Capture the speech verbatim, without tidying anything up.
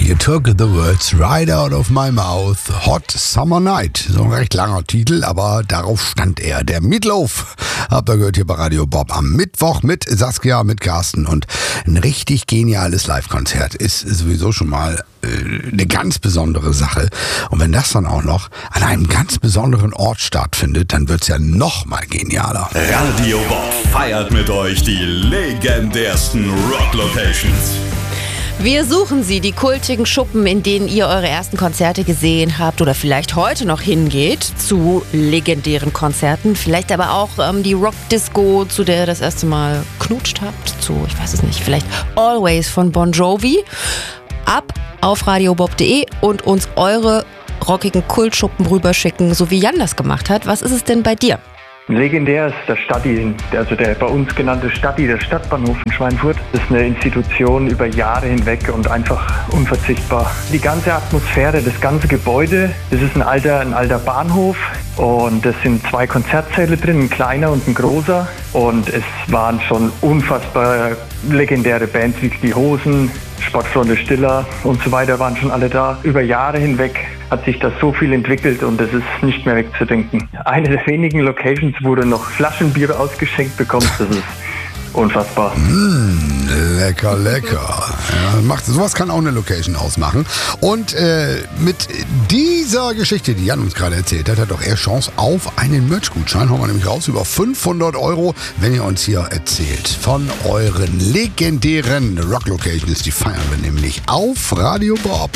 You took the words right out of my mouth. Hot Summer Night. So ein recht langer Titel, aber darauf stand er. Der Meatloaf. Habt ihr gehört hier bei Radio Bob am Mittwoch mit Saskia, mit Carsten. Und ein richtig geniales Live-Konzert ist sowieso schon mal äh, eine ganz besondere Sache. Und wenn das dann auch noch an einem ganz besonderen Ort stattfindet, dann wird's ja noch mal genialer. Radio Bob feiert mit euch die legendärsten Rock-Locations. Wir suchen sie, die kultigen Schuppen, in denen ihr eure ersten Konzerte gesehen habt oder vielleicht heute noch hingeht zu legendären Konzerten. Vielleicht aber auch ähm, die Rock-Disco, zu der ihr das erste Mal knutscht habt. Zu, ich weiß es nicht, vielleicht Always von Bon Jovi. Ab auf radiobob punkt de und uns eure rockigen Kultschuppen rüberschicken, so wie Jan das gemacht hat. Was ist es denn bei dir? Legendär ist der Stadti, also der bei uns genannte Stadti, der Stadtbahnhof in Schweinfurt. Das ist eine Institution über Jahre hinweg und einfach unverzichtbar. Die ganze Atmosphäre, das ganze Gebäude, das ist ein alter, ein alter Bahnhof und es sind zwei Konzertsäle drin, ein kleiner und ein großer. Und es waren schon unfassbar legendäre Bands wie die Hosen, Sportfreunde Stiller und so weiter waren schon alle da. Über Jahre hinweg hat sich das so viel entwickelt und es ist nicht mehr wegzudenken. Eine der wenigen Locations, wo du noch Flaschenbier ausgeschenkt bekommst, das ist unfassbar. Mmh, lecker, lecker. Ja, macht, sowas kann auch eine Location ausmachen. Und äh, mit dieser Geschichte, die Jan uns gerade erzählt hat, hat doch er Chance auf einen Merch-Gutschein. Hauen wir nämlich raus, über fünfhundert Euro, wenn ihr uns hier erzählt von euren legendären Rock-Locations. Die feiern wir nämlich auf Radio Bob.